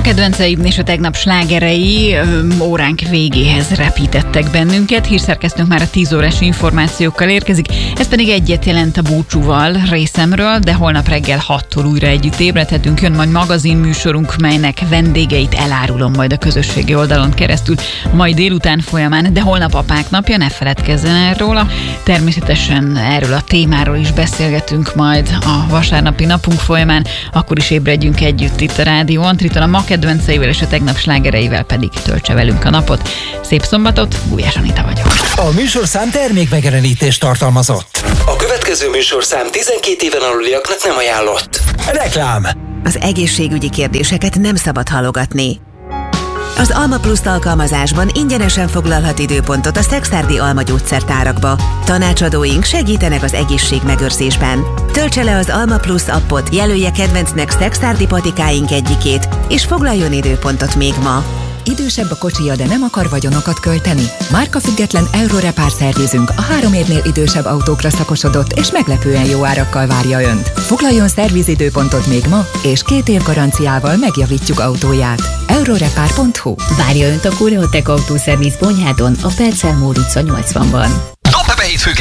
kedvenceid és a tegnap slágerei óránk végéhez repítettek bennünket. Hírszerkesztőnk már a 10 órás információkkal érkezik. Ez pedig egyet jelent a búcsúval részemről, de holnap reggel 6-tól újra együtt ébredhetünk. Jön majd magazinműsorunk, melynek vendégeit elárulom majd a közösségi oldalon keresztül mai délután folyamán, de holnap apák napja, ne feledkezzen el róla. Természetesen erről a témáról is beszélgetünk majd a vasárnapi napunk folyamán, akkor is ébredjünk együtt itt a Rádió Antriton, a ma kedvenceivel és a tegnap slágereivel pedig töltse velünk a napot. Szép szombatot, Gulyás Anita vagyok. A műsorszám termékmegjelenítést tartalmazott. A következő műsorszám 12 éven aluliaknak nem ajánlott. Reklám. Az egészségügyi kérdéseket nem szabad halogatni. Az Alma Plus alkalmazásban ingyenesen foglalhat időpontot a Szekszárdi Alma gyógyszertárakba. Tanácsadóink segítenek az egészségmegőrzésben. Töltse le az Alma Plus appot, jelölje kedvencnek Szekszárdi patikáink egyikét, és foglaljon időpontot még ma. Idősebb a kocsija, de nem akar vagyonokat költeni? Márkafüggetlen Eurorepár szervizünk a 3 évnél idősebb autókra szakosodott és meglepően jó árakkal várja Önt. Foglaljon szervizidőpontot még ma, és 2 év garanciával megjavítjuk autóját. Eurorepár.hu. Várja Önt a Koreotek autószerviz Bonyhádon, a Percelmór utca 80-ban. Dompepe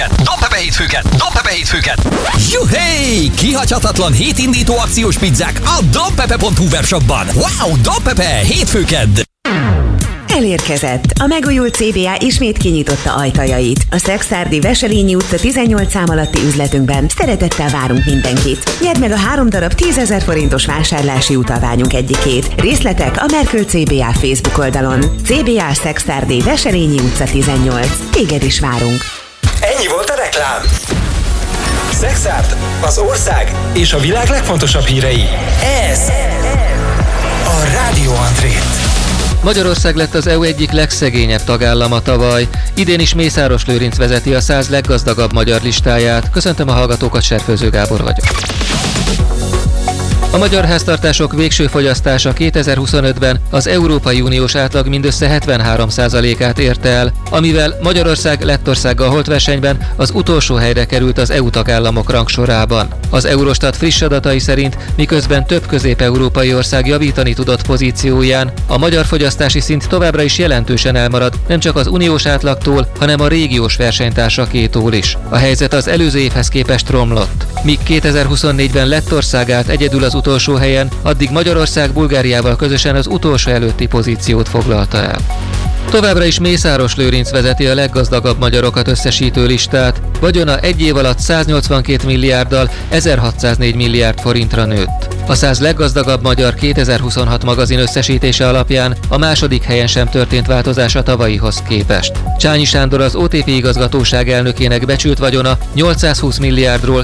hétfőket! Juhé! Kihagyhatatlan hétindító akciós pizzák a dompepe.hu webshopban. Wow, Dompepe hétfőkedd! Elérkezett! A megújult CBA ismét kinyitotta ajtajait. A Szekszárdi Veselényi utca 18 szám alatti üzletünkben szeretettel várunk mindenkit. Nyerd meg a 3 darab 10 000 forintos vásárlási utalványunk egyikét. Részletek a Merkül CBA Facebook oldalon. CBA Szekszárdi Veselényi utca 18. Téged is várunk! Ennyi volt a reklám. Szekszárd, az ország és a világ legfontosabb hírei. Ez a Rádió Antrit. Magyarország lett az EU egyik legszegényebb tagállama tavaly. Idén is Mészáros Lőrinc vezeti a 100 leggazdagabb magyar listáját. Köszöntöm a hallgatókat, Serfőző Gábor vagyok. A magyar háztartások végső fogyasztása 2025-ben az Európai Uniós átlag mindössze 73%-át érte el, amivel Magyarország Lettországgal holt versenyben az utolsó helyre került az EU tagállamok rangsorában. Az Eurostat friss adatai szerint, miközben több közép-európai ország javítani tudott pozícióján, a magyar fogyasztási szint továbbra is jelentősen elmarad, nem csak az uniós átlagtól, hanem a régiós versenytársakétól is. A helyzet az előző évhez képest romlott. Míg 2024-ben Lettország állt egyedül az utolsó helyen, addig Magyarország Bulgáriával közösen az utolsó előtti pozíciót foglalta el. Továbbra is Mészáros Lőrinc vezeti a leggazdagabb magyarokat összesítő listát. Vagyona egy év alatt 182 milliárddal 1604 milliárd forintra nőtt. A 100 leggazdagabb magyar 2026 magazin összesítése alapján a második helyen sem történt változás a tavalyihoz képest. Csányi Sándor, az OTP igazgatóság elnökének becsült vagyona 820 milliárdról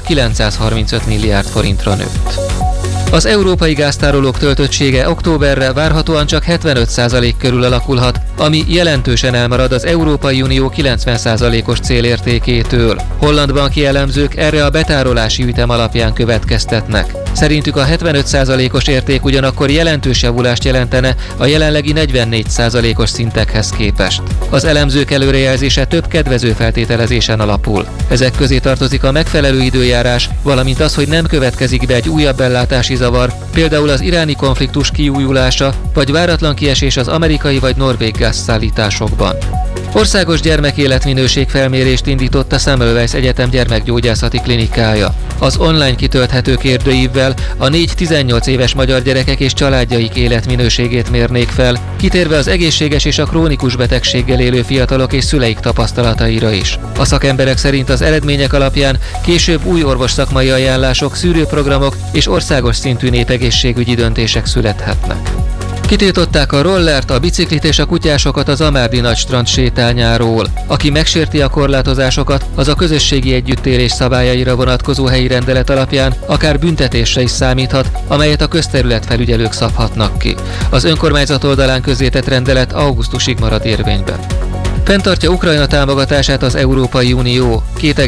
935 milliárd forintra nőtt. Az európai gáztárolók töltöttsége októberre várhatóan csak 75% körül alakulhat, ami jelentősen elmarad az Európai Unió 90%-os célértékétől. Holland banki elemzők erre a betárolási ütem alapján következtetnek. Szerintük a 75%-os érték ugyanakkor jelentős javulást jelentene a jelenlegi 44%-os szintekhez képest. Az elemzők előrejelzése több kedvező feltételezésen alapul. Ezek közé tartozik a megfelelő időjárás, valamint az, hogy nem következik be egy újabb ellátási zavar, például az iráni konfliktus kiújulása, vagy váratlan kiesés az amerikai vagy norvég gázszállításokban. Országos gyermekéletminőség felmérést indított a Semmelweis Egyetem gyermekgyógyászati klinikája. Az online kitölthető kérdőívvel a 4-18 éves magyar gyerekek és családjaik életminőségét mérnék fel, kitérve az egészséges és a krónikus betegséggel élő fiatalok és szüleik tapasztalataira is. A szakemberek szerint az eredmények alapján később új orvosszakmai ajánlások, szűrőprogramok és országos szintű népegészségügyi döntések születhetnek. Kitiltották a rollert, a biciklit és a kutyásokat az Amárdi Nagystrand sétányáról. Aki megsérti a korlátozásokat, az a közösségi együttélés szabályaira vonatkozó helyi rendelet alapján akár büntetésre is számíthat, amelyet a közterületfelügyelők szabhatnak ki. Az önkormányzat oldalán közzétett rendelet augusztusig marad érvényben. Fenntartja Ukrajna támogatását az Európai Unió.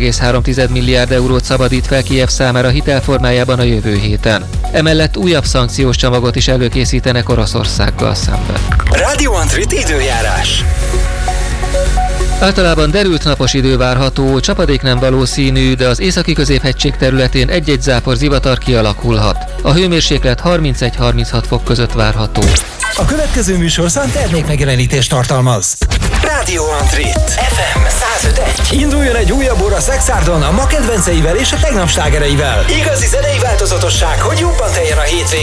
2,3 milliárd eurót szabadít fel Kijev számára hitelformájában a jövő héten. Emellett újabb szankciós csomagot is előkészítenek Oroszországgal szemben. Rádió Antrit időjárás. Általában derült napos idő várható, csapadék nem valószínű, de az északi középhegység területén egy-egy zápor zivatar kialakulhat. A hőmérséklet 31-36 fok között várható. A következő műsorszám termékmegjelenítést tartalmaz. Rádió Antrit FM 105.1. Induljon egy újabb óra Szexárdon a ma kedvenceivel és a tegnap slágereivel. Igazi zenei változatosság, hogy jobban teljen a hétvége.